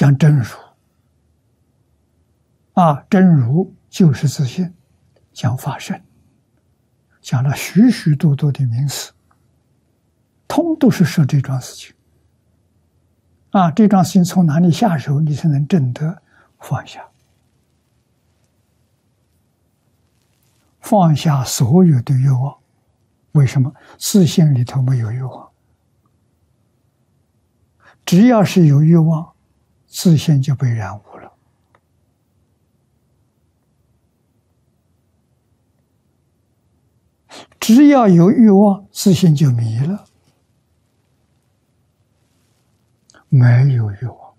讲真如真如就是自信，讲法身，讲了许许多多的名词，通都是说这桩事情。这桩事情从哪里下手，你才能证得放下？放下所有的欲望。为什么？自信里头没有欲望。只要是有欲望，自信就被染污了。只要有欲望，自信就迷了。没有欲望，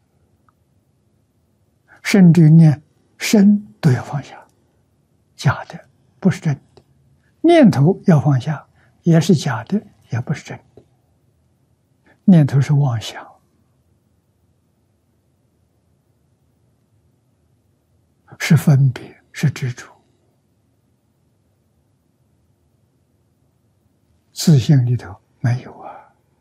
甚至连身都要放下，假的，不是真的；念头要放下，也是假的，也不是真的。念头是妄想，是分别，是执着。自信里头没有啊。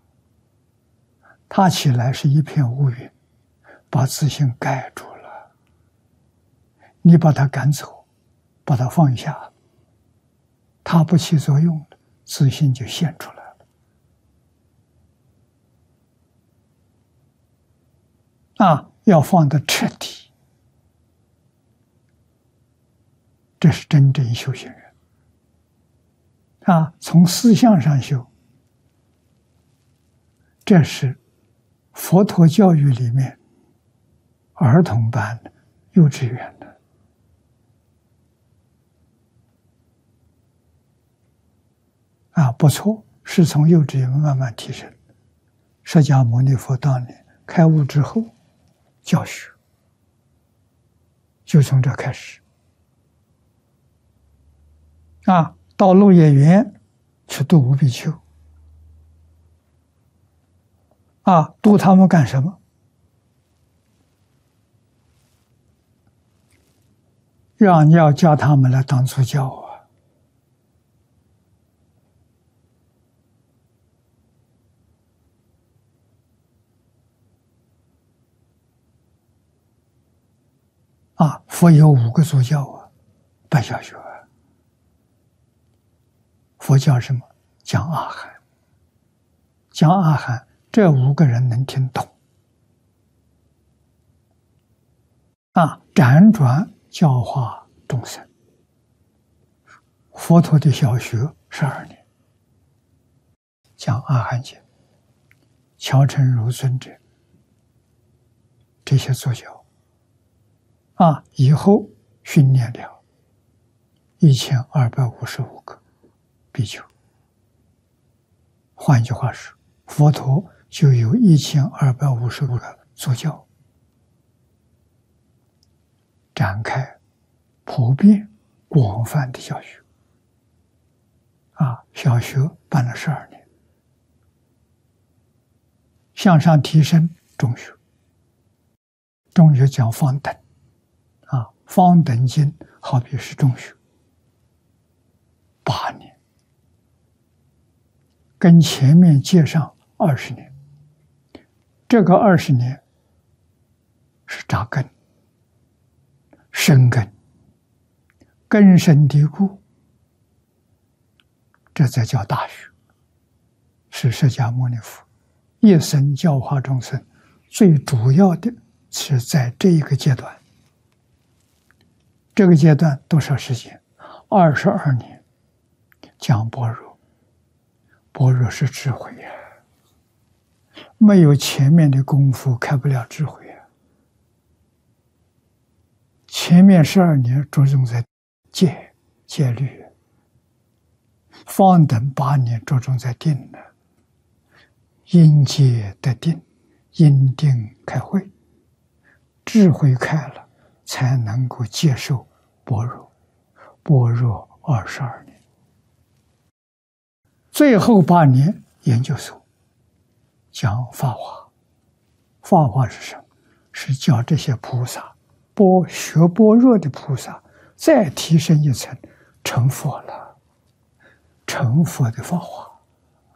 它起来是一片乌云，把自信盖住了。你把它赶走，把它放下，它不起作用了，自信就现出来了。要放得彻底，这是真正修行人。从思想上修，这是佛陀教育里面儿童班的、幼稚园的不错，是从幼稚园慢慢提升。释迦牟尼佛当年开悟之后，教学就从这开始。到鹿野园去度五比丘。度他们干什么？要叫他们来当助教佛有5个助教办小学佛教什么？讲阿含，讲阿含，这5个人能听懂辗转教化众生。佛陀的小学12年，讲阿含经，乔成如尊者这些助教以后训练了1255个比丘。换句话说，佛陀就有1255个助教，展开普遍广泛的教学小学办了12年，向上提升中学，中学讲方等方等经好比是中学8年，跟前面接上20年，这个20年是扎根、生根、根深蒂固，这才叫大学。是释迦牟尼佛一生教化众生最主要的是在这一个阶段。这个阶段多少时间？22年，讲般若。般若是智慧没有前面的功夫开不了智慧前面12年着重在戒律，方等8年着重在定呢，因戒得定，因定开慧，智慧开了才能够接受般若。般若22年，最后8年研究所讲法华。法华是什么？是教这些菩萨学般若的菩萨再提升一层，成佛了，成佛的法华。